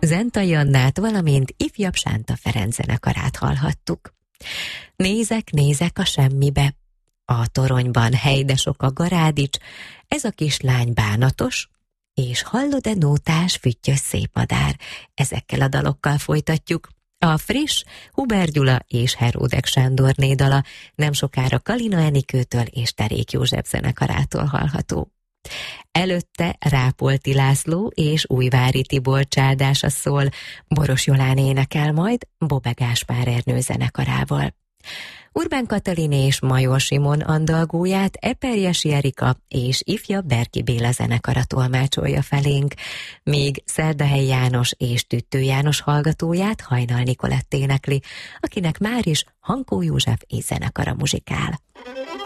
Zentai Annát, valamint ifjabb Sánta Ferenc zenekarát hallhattuk. Nézek a semmibe, a toronyban hely, sok a garádics, ez a kislány bánatos, és hallod-e nótás, füttyös szép madár. Ezekkel a dalokkal folytatjuk. A friss Huber Gyula és Heródek Sándorné dala nem sokára Kalina Enikőtől és Terék József zenekarától hallható. Előtte Rápolti László és Újvári Tibor csádása szól, Boros Jolán énekel majd Bobbe Gáspár Ernő zenekarával. Urbán Katalin és Major Simon andalgóját Eperjesi Erika és ifjabb Berki Béla zenekara tolmácsolja felénk, míg Szerdahelyi János és Tüttő János hallgatóját Hajnal Nikolett énekli, akinek már is Hankó József és zenekara muzsikál.